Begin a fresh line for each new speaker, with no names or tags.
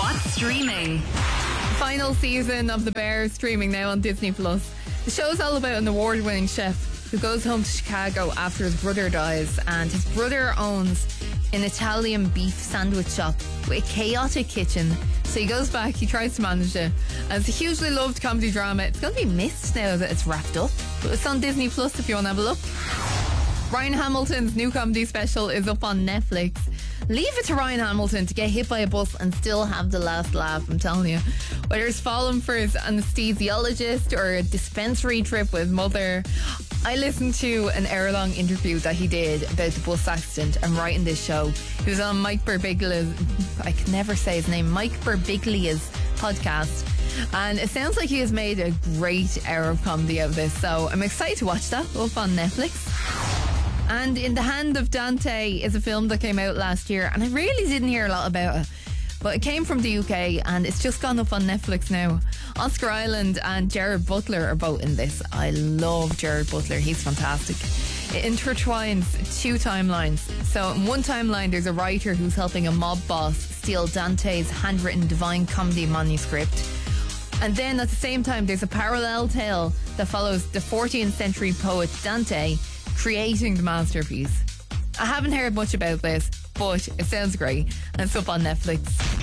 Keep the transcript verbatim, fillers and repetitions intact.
What's streaming?
Final season of The Bear streaming now on Disney Plus. The show's all about an award-winning chef who goes home to Chicago after his brother dies, and his brother owns an Italian beef sandwich shop with a chaotic kitchen. So he goes back, he tries to manage it, and it's a hugely loved comedy drama. It's going to be missed now that it's wrapped up, but it's on Disney Plus if you want to have a look. Ryan Hamilton's new comedy special is up on Netflix. Leave it to Ryan Hamilton to get hit by a bus and still have the last laugh, I'm telling you. Whether it's falling for his anesthesiologist or a dispensary trip with mother. I listened to an hour-long interview that he did about the bus accident and writing this show. He was on Mike Birbiglia's, I can never say his name, Mike Birbiglia's podcast. And it sounds like he has made a great hour of comedy out of this. So I'm excited to watch that up on Netflix. And In the Hand of Dante is a film that came out last year, and I really didn't hear a lot about it. But it came from the U K and it's just gone up on Netflix now. Oscar Island and Gerard Butler are both in this. I love Gerard Butler, he's fantastic. It intertwines two timelines. So in one timeline there's a writer who's helping a mob boss steal Dante's handwritten Divine Comedy manuscript. And then at the same time there's a parallel tale that follows the fourteenth century poet Dante creating the masterpiece. I haven't heard much about this, but it sounds great, and it's up on Netflix.